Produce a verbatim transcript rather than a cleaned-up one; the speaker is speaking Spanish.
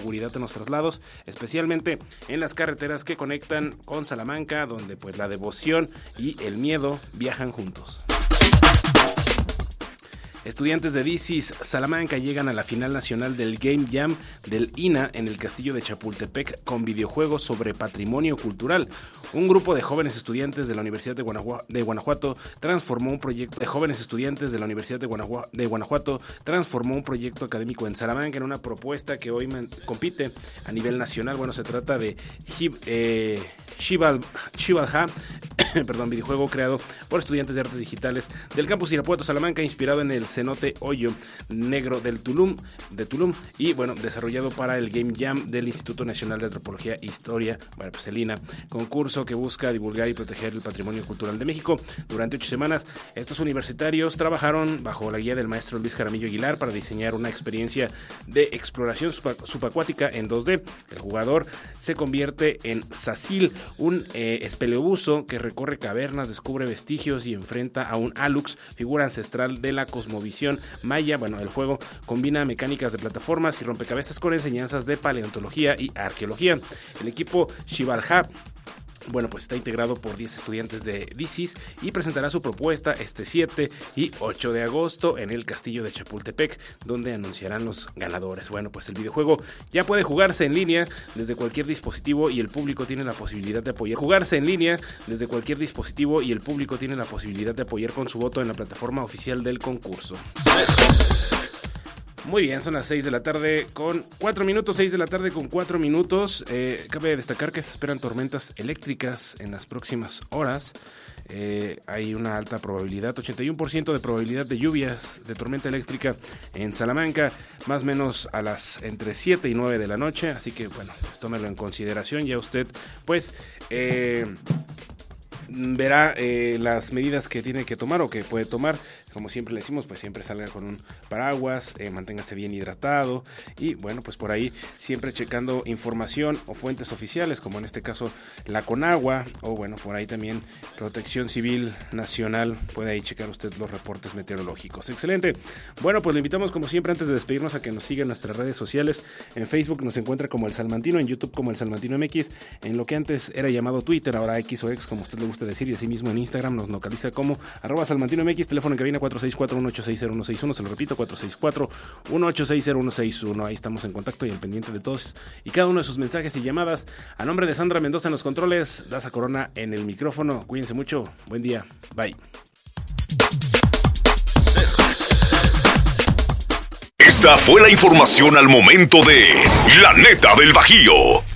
seguridad en los traslados, especialmente en las carreteras que conectan con Salamanca, donde pues la devoción y el miedo viajan juntos. Estudiantes de D I C I S Salamanca llegan a la final nacional del Game Jam del I N A en el Castillo de Chapultepec con videojuegos sobre patrimonio cultural. Un grupo de jóvenes estudiantes de la Universidad de Guanajuato, de Guanajuato transformó un proyecto de jóvenes estudiantes de la Universidad de Guanajuato, de Guanajuato transformó un proyecto académico en Salamanca en una propuesta que hoy man, compite a nivel nacional. Bueno, se trata de Hib, eh, Shibal, Shibalha, perdón, videojuego creado por estudiantes de artes digitales del campus Irapuato Salamanca, inspirado en el cenote hoyo negro del Tulum, de Tulum y bueno, desarrollado para el Game Jam del Instituto Nacional de Antropología e Historia, bueno, pues el I N A, concurso que busca divulgar y proteger el patrimonio cultural de México. Durante ocho semanas, estos universitarios trabajaron bajo la guía del maestro Luis Jaramillo Aguilar para diseñar una experiencia de exploración subacuática en dos D. El jugador se convierte en Sacil, un eh, espeleobuso que recorre cavernas, descubre vestigios y enfrenta a un Alux, figura ancestral de la cosmovisión maya. Bueno, el juego combina mecánicas de plataformas y rompecabezas con enseñanzas de paleontología y arqueología. El equipo Shibalha, bueno, pues está integrado por diez estudiantes de D I C I S y presentará su propuesta este siete y ocho de agosto en el Castillo de Chapultepec, donde anunciarán los ganadores. Bueno, pues el videojuego ya puede jugarse en línea desde cualquier dispositivo y el público tiene la posibilidad de apoyar. Jugarse en línea desde cualquier dispositivo y el público tiene la posibilidad de apoyar con su voto en la plataforma oficial del concurso. Muy bien, son las seis de la tarde con cuatro minutos, seis de la tarde con cuatro minutos. Eh, cabe destacar que se esperan tormentas eléctricas en las próximas horas. Eh, hay una alta probabilidad, ochenta y uno por ciento de probabilidad de lluvias de tormenta eléctrica en Salamanca, más o menos a las entre siete y nueve de la noche. Así que, bueno, pues tómelo en consideración. Ya usted, pues, eh, verá eh, las medidas que tiene que tomar o que puede tomar. Como siempre le decimos, pues siempre salga con un paraguas, eh, manténgase bien hidratado y bueno, pues por ahí siempre checando información o fuentes oficiales, como en este caso la Conagua o bueno, por ahí también Protección Civil Nacional, puede ahí checar usted los reportes meteorológicos. Excelente. Bueno, pues le invitamos como siempre antes de despedirnos a que nos siga en nuestras redes sociales. En Facebook nos encuentra como El Salmantino, en YouTube como El Salmantino M X, en lo que antes era llamado Twitter, ahora X o X, como usted le gusta decir, y así mismo en Instagram nos localiza como arroba Salmantino M X, teléfono en cabina cuatro seis cuatro, uno ocho seis cero, uno seis uno, se lo repito, cuatro seis cuatro, uno ocho seis cero, uno seis uno. Ahí estamos en contacto y al pendiente de todos y cada uno de sus mensajes y llamadas. A nombre de Sandra Mendoza en los controles, Daza Corona en el micrófono. Cuídense mucho, buen día, bye. Esta fue la información al momento de La Neta del Bajío.